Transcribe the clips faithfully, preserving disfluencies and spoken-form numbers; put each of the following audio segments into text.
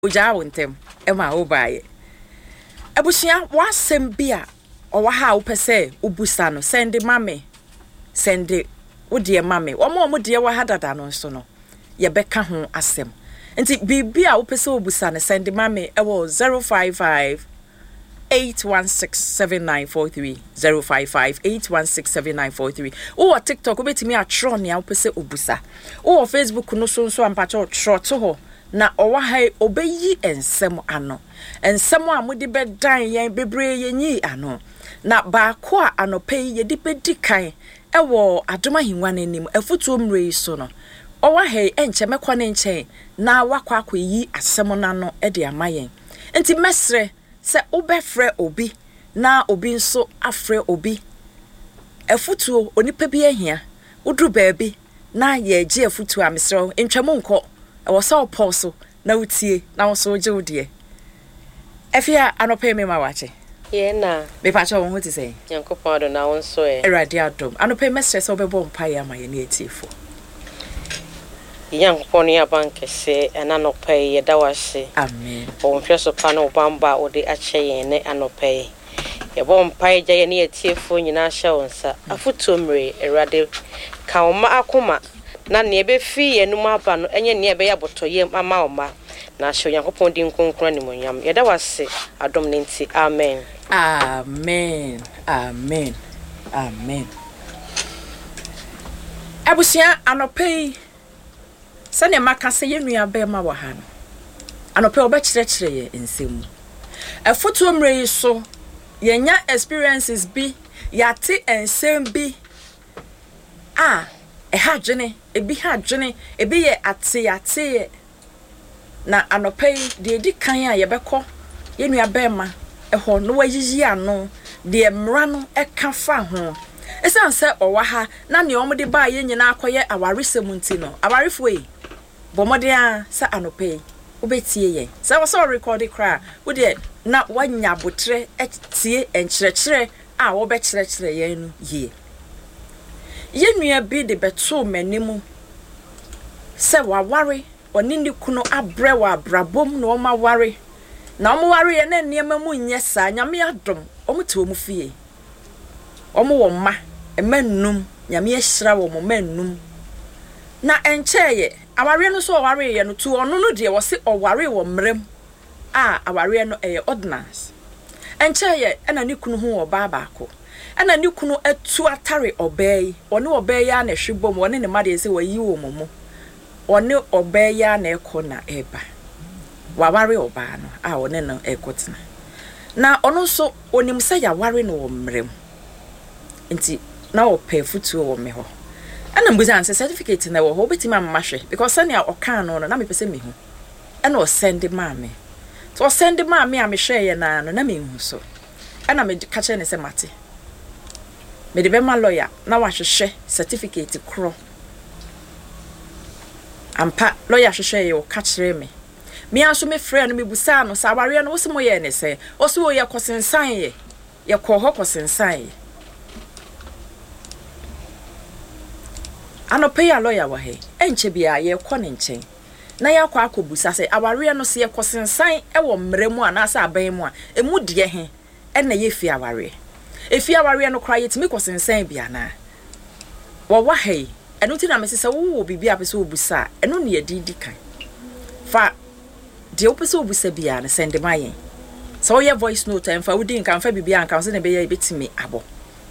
Oja wontem ema obaye Abusia wasem bia owa ha upese ubusa no send mame send wodie mame omo omo de wa hadada no so no ye beka ho asem nti bibia upese ubusa no send mame ewo zero five five eight one six seven nine four three zero five five eight one six seven nine four three o TikTok obetimi atro ne upese ubusa o Facebook no so so ampacha otro to ho na owa hai obeyi ensem ano ensem a mudi bedan yen bebre yenyi ano na baako a anopai ye dipedi kan ewo adoma hinwa nanim afutu omre so no owa hai enche mekwa ne nche na wakwa akwayi asem na no e de amayen enti mesre se obefre obi na obi nso afre obi afutu onipa bi ahia udru baabi na ye je afutu amesro entwamo nko I was so apostle na utie na wo so je wodie Efia anope me ma wache ye na me pa cho won ho ti say Yankopon do na won so e Erade adom anope mesre so bebo mpa ya ma ye na etifo Yankopon ya banke se enanope ye da wase amen o mhwe so pa na obamba ode ache ye ne anope ye bo mpa ye ye ne etifo nyina hye wonsa afuto mre erade ka oma akoma na ne ebe fi yenum aba no enye ne ebe ya botoye ama oma na hye Yankopon din konkron ni monyam ye da wase adom ne nti amen amen amen amen Abusia anope sane makase yenua be ma wa ha no anope oba kire kire ye ensemu afoto mre so yenya experiences bi yate ensem bi ah e ha dwene ebi ha dwene ebi ye ate ate na anope de edi kan a ye bekọ yenua be ma eho no wayiyi ano de mra no eka fa ho esan se owa ha na ne omde ba ye nyina akoye awaresem nti no awarefo e bomode a se anope obetie ye se wo so record kra wo de na wanya botre etie enkyerɛkyerɛ a wo be kyerɛkyerɛ ye no ye yenua bi de beto manimu se waware oni ni kuno abre wa abrabom na oma ware na omo ware ye na nniema mu nye sa nyame adom omo te omo fie omo wo ma emanum nyame ahyira wo mo manum na encheye aware no so ware ye no tu ono no de wo se oware wo mrem a aware no eye ordinance encheye ena ni kunu ho oba baako ena ni kunu atu atare obey one obey ya na hwebom one ne made se wayi wo momo one obey ya na ekọ na eba waware oba no a one no ekotena na ono so onim se ya ware no wo mrem nti na ope futu wo me ho ena mbuza anse certificate na wo ho betima mmahwe because sane a okan no no na me pese me ho ena o send maame so send maame a me hwe ye na no na me hu so ena me ka che ne se mate me de be ma lawyer na wa hwehwe certificate kro ampa lawyer hwehwe ye o ka kire me me anso me frɛ no me busa no sa aware no wo se mo ye ne se o se wo ye kosensan ye ye kɔ hɔ kosensan ye anope ya lawyer wa he enche bia ye kɔ ne nkyɛn na ya kɔ akɔbusa se aware no se ye kosensan e wo mremu ana sa aban mu a emu de he ɛna ye fi aware efi aware no kra yetimi kosensan bia na wo wa he eno ti na me se wo bibi apese obusa eno ne ye didi kan fa de opese obusa bia na send ma yen so ye voice note en fa wudi nkan fa bibi ankan se ne be ye betimi abo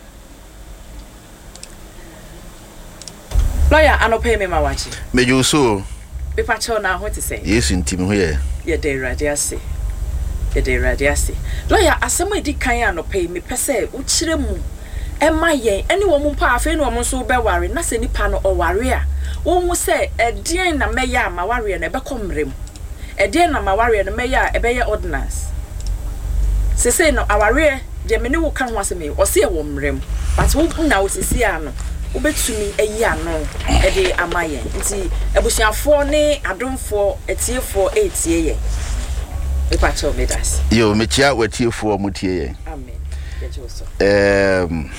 lawyer anope me ma wachi meju so be pa cho na ho ti say yesu ntimi ho ye ye de radiase ye de radiase lawyer asem edi kan anope me pese u kire mu ema yen ene wo mu pa afi no wo so be ware na se nipa no o ware a wo mu se edien na meya ma ware na be komrem edien na ma ware na meya e be ye ordinance se se no aware de me ne wo kan ho asem o se e wo mrem but wo na wo sisi ano wo betumi eyi ano e de amayen nti ebusuafo ne adomfo etiefo etie ye e pa cho me das yo me chia watiefo mutie ye amen Um,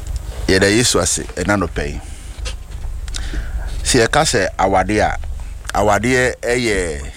yeda Yesu ase enanope. Si e ka se awade a awade ɛyɛ